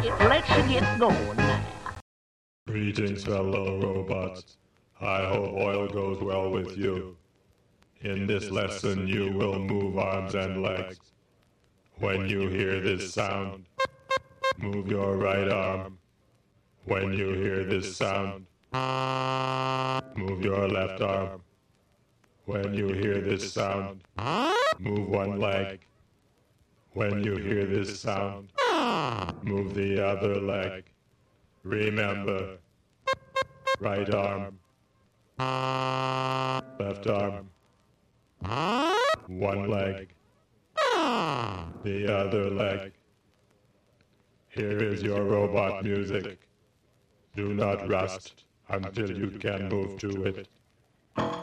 let's get going now. Greetings, fellow robots. I hope oil goes well with you. In this lesson, you will move arms and legs. When you hear this sound, move your right arm. When you hear this sound, move your left arm. When you hear this sound, move one leg. When you hear this sound, move the other leg. Remember, right arm, left arm, one leg, the other leg. Here is your robot music. Do not rust until you can move to it.